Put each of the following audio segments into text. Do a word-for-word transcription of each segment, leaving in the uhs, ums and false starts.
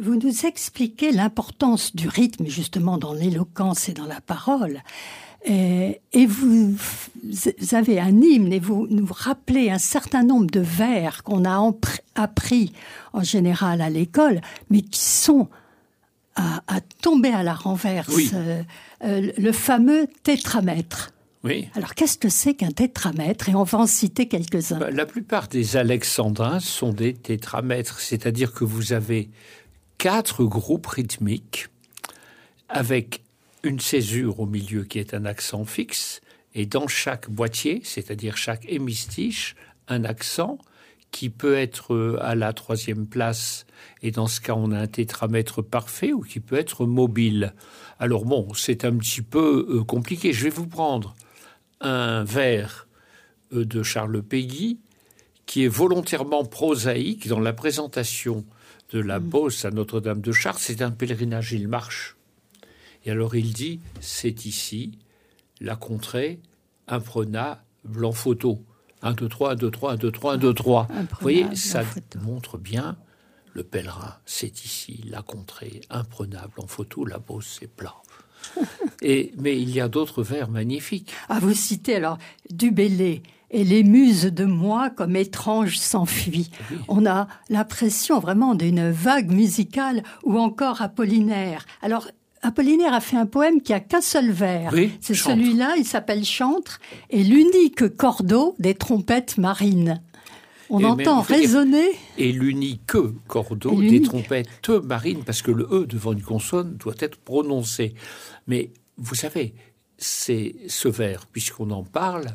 vous nous expliquez l'importance du rythme, justement, dans l'éloquence et dans la parole. Et, et vous, vous avez un hymne et vous nous rappelez un certain nombre de vers qu'on a empr- appris en général à l'école, mais qui sont à, à tomber à la renverse. Oui. Euh, euh, le fameux tétramètre. Oui. Alors, qu'est-ce que c'est qu'un tétramètre ? Et on va en citer quelques-uns. Bah, la plupart des alexandrins sont des tétramètres, c'est-à-dire que vous avez quatre groupes rythmiques avec une césure au milieu qui est un accent fixe, et dans chaque boîtier, c'est-à-dire chaque hémistiche, un accent qui peut être à la troisième place, et dans ce cas, on a un tétramètre parfait, ou qui peut être mobile. Alors bon, c'est un petit peu euh, compliqué. Je vais vous prendre un vers euh, de Charles Péguy, qui est volontairement prosaïque dans la présentation de la Beauce à Notre-Dame de Chartres. C'est un pèlerinage, il marche. Et alors il dit, c'est ici, la contrée, imprenat, blanc photo. un, deux, trois, un, deux, trois, un, deux, trois, un, deux, trois. Vous voyez, ça montre bien le pèlerin, c'est ici, la contrée, imprenable en photo, la Beauce, c'est plat. Et, mais il y a d'autres vers magnifiques. Ah, vous citez alors Du Bellay. Et les muses de moi comme étranges s'enfuient. Oui. On a l'impression vraiment d'une vague musicale, ou encore Apollinaire. Alors, Apollinaire a fait un poème qui a qu'un seul vers. Oui, c'est Chantre. Celui-là, il s'appelle Chantre, et l'unique cordeau des trompettes marines. On et entend résonner. Et l'unique cordeau et l'unique... des trompettes marines, parce que le E devant une consonne doit être prononcé. Mais vous savez, c'est ce vers, puisqu'on en parle,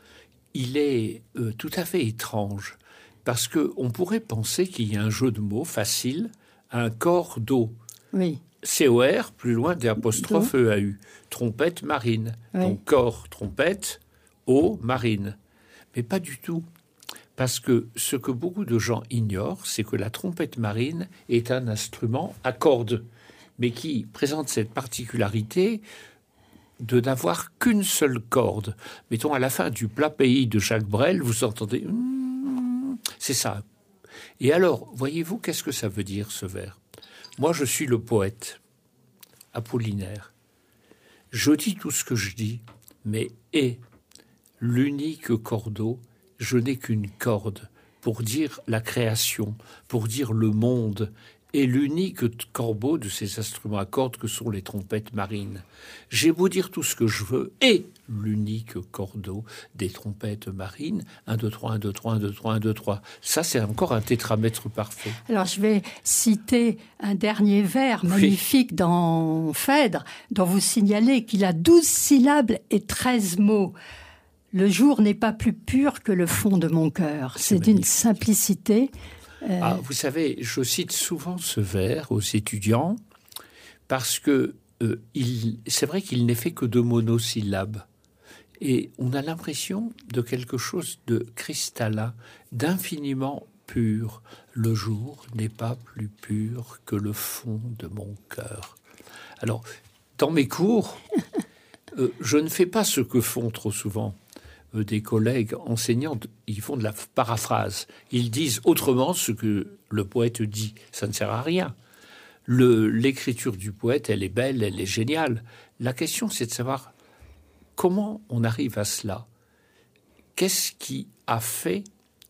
il est euh, tout à fait étrange, parce qu'on pourrait penser qu'il y a un jeu de mots facile, un cordeau. Oui. C O R, plus loin des apostrophes E A U. Trompette marine. Oui. Donc corps, trompette, eau, marine. Mais pas du tout. Parce que ce que beaucoup de gens ignorent, c'est que la trompette marine est un instrument à cordes, mais qui présente cette particularité de n'avoir qu'une seule corde. Mettons, à la fin du plat pays de Jacques Brel, vous entendez... C'est ça. Et alors, voyez-vous, qu'est-ce que ça veut dire, ce vers ? Moi, je suis le poète, Apollinaire. Je dis tout ce que je dis, mais et l'unique cordeau, je n'ai qu'une corde pour dire la création, pour dire le monde, et l'unique corbeau de ces instruments à cordes que sont les trompettes marines. J'ai beau dire tout ce que je veux, et l'unique cordeau des trompettes marines, un, deux, trois, un, deux, trois, un, deux, trois, un, deux, trois. Ça, c'est encore un tétramètre parfait. Alors, je vais citer un dernier vers magnifique oui. dans Phèdre, dont vous signalez qu'il a douze syllabes et treize mots. Le jour n'est pas plus pur que le fond de mon cœur. C'est, c'est d'une simplicité... Euh... Ah, vous savez, je cite souvent ce vers aux étudiants parce que euh, il, c'est vrai qu'il n'est fait que de monosyllabes. Et on a l'impression de quelque chose de cristallin, d'infiniment pur. Le jour n'est pas plus pur que le fond de mon cœur. Alors, dans mes cours, euh, je ne fais pas ce que font trop souvent des collègues enseignants, ils font de la paraphrase. Ils disent autrement ce que le poète dit. Ça ne sert à rien. Le, l'écriture du poète, elle est belle, elle est géniale. La question, c'est de savoir comment on arrive à cela. Qu'est-ce qui a fait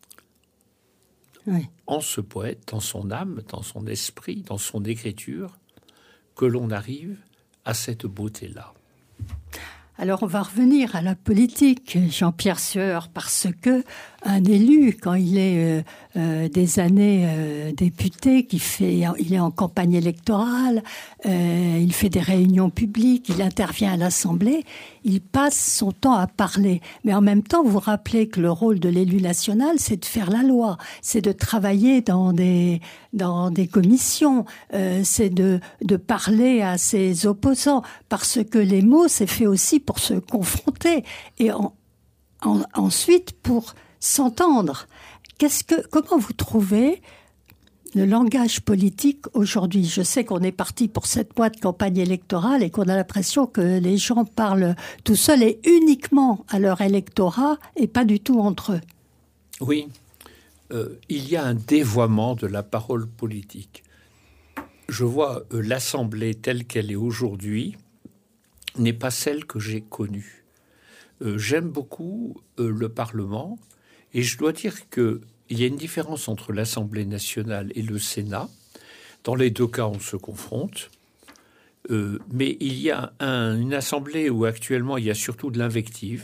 oui. en ce poète, dans son âme, dans son esprit, dans son écriture, que l'on arrive à cette beauté-là. Alors, on va revenir à la politique, Jean-Pierre Sueur, parce que un élu, quand il est euh, euh, des années euh, député, qui fait, il est en campagne électorale, euh, il fait des réunions publiques, il intervient à l'Assemblée, il passe son temps à parler. Mais en même temps, vous rappelez que le rôle de l'élu national, c'est de faire la loi, c'est de travailler dans des dans des commissions, euh, c'est de de parler à ses opposants, parce que les mots, c'est fait aussi pour se confronter et en, en, ensuite pour s'entendre. Qu'est-ce que, comment vous trouvez le langage politique aujourd'hui ? Je sais qu'on est parti pour sept mois de campagne électorale et qu'on a l'impression que les gens parlent tout seuls et uniquement à leur électorat et pas du tout entre eux. Oui, euh, il y a un dévoiement de la parole politique. je vois euh, l'Assemblée telle qu'elle est aujourd'hui n'est pas celle que j'ai connue. Euh, j'aime beaucoup euh, le Parlement et je dois dire qu'il y a une différence entre l'Assemblée nationale et le Sénat. Dans les deux cas, on se confronte. Euh, mais il y a un, une assemblée où actuellement il y a surtout de l'invective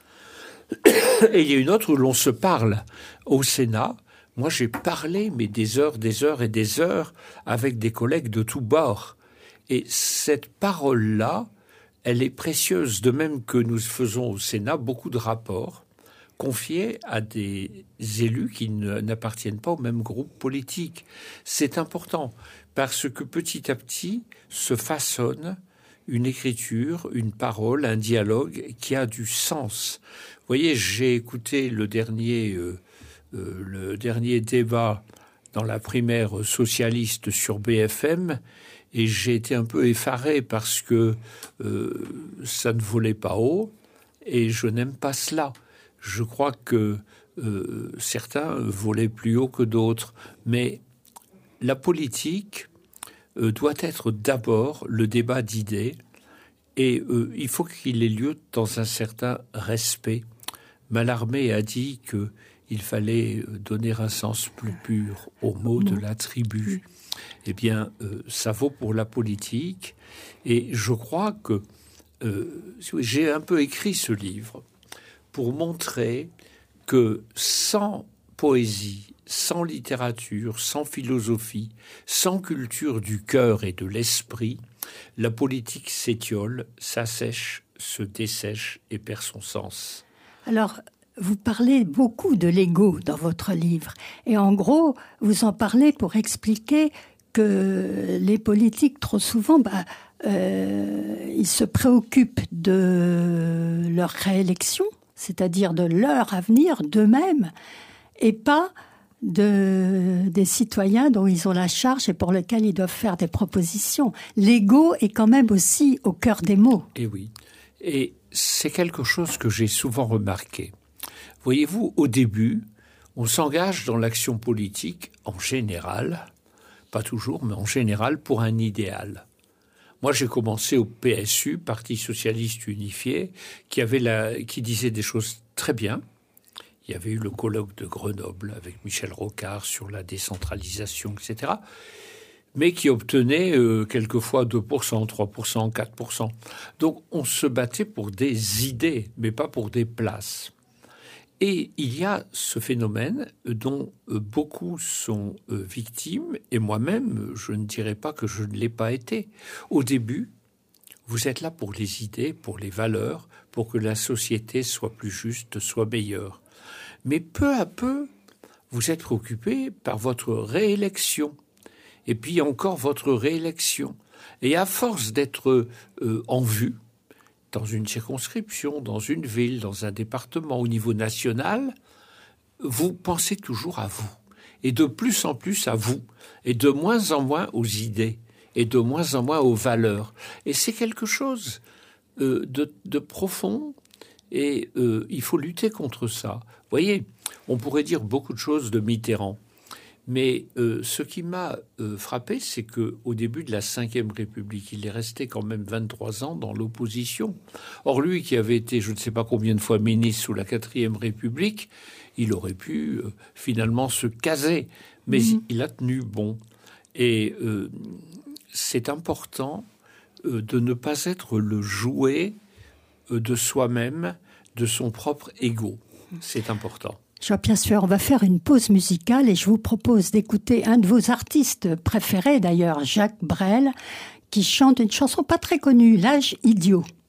et il y a une autre où l'on se parle. Au Sénat, moi j'ai parlé mais des heures, des heures et des heures avec des collègues de tous bords. Et cette parole-là, elle est précieuse, de même que nous faisons au Sénat beaucoup de rapports confiés à des élus qui ne, n'appartiennent pas au même groupe politique. C'est important parce que petit à petit se façonne une écriture, une parole, un dialogue qui a du sens. Vous voyez, j'ai écouté le dernier, euh, euh, le dernier débat dans la primaire socialiste sur B F M et j'ai été un peu effaré parce que euh, ça ne volait pas haut et je n'aime pas cela. Je crois que euh, certains volaient plus haut que d'autres, mais la politique euh, doit être d'abord le débat d'idées et euh, il faut qu'il ait lieu dans un certain respect. Mallarmé a dit qu'il fallait donner un sens plus pur aux mots de la tribu. Eh bien, euh, ça vaut pour la politique et je crois que euh, j'ai un peu écrit ce livre pour montrer que sans poésie, sans littérature, sans philosophie, sans culture du cœur et de l'esprit, la politique s'étiole, s'assèche, se dessèche et perd son sens. Alors, vous parlez beaucoup de l'ego dans votre livre. Et en gros, vous en parlez pour expliquer que les politiques, trop souvent, bah, euh, ils se préoccupent de leur réélection, c'est-à-dire de leur avenir d'eux-mêmes, et pas de, des citoyens dont ils ont la charge et pour lesquels ils doivent faire des propositions. L'ego est quand même aussi au cœur des mots. Et oui, et c'est quelque chose que j'ai souvent remarqué. Voyez-vous, au début, on s'engage dans l'action politique en général, pas toujours, mais en général pour un idéal. Moi, j'ai commencé au P S U, Parti socialiste unifié, qui avait la, qui disait des choses très bien. Il y avait eu le colloque de Grenoble avec Michel Rocard sur la décentralisation, et cetera, mais qui obtenait euh, quelquefois deux pour cent, trois pour cent, quatre pour cent. Donc, on se battait pour des idées, mais pas pour des places. Et il y a ce phénomène dont beaucoup sont victimes, et moi-même, je ne dirais pas que je ne l'ai pas été. Au début, vous êtes là pour les idées, pour les valeurs, pour que la société soit plus juste, soit meilleure. Mais peu à peu, vous êtes préoccupé par votre réélection, et puis encore votre réélection. Et à force d'être euh, en vue, dans une circonscription, dans une ville, dans un département, au niveau national, vous pensez toujours à vous. Et de plus en plus à vous. Et de moins en moins aux idées. Et de moins en moins aux valeurs. Et c'est quelque chose euh, de, de profond. Et euh, il faut lutter contre ça. Vous voyez, on pourrait dire beaucoup de choses de Mitterrand. Mais euh, ce qui m'a euh, frappé, c'est qu'au début de la cinquième République, il est resté quand même vingt-trois ans dans l'opposition. Or, lui qui avait été, je ne sais pas combien de fois ministre sous la quatrième République, il aurait pu euh, finalement se caser. Mais mmh. il a tenu bon. Et euh, c'est important euh, de ne pas être le jouet euh, de soi-même, de son propre ego. C'est important. Jean-Pierre Sueur, on va faire une pause musicale et je vous propose d'écouter un de vos artistes préférés d'ailleurs, Jacques Brel, qui chante une chanson pas très connue, L'âge idiot.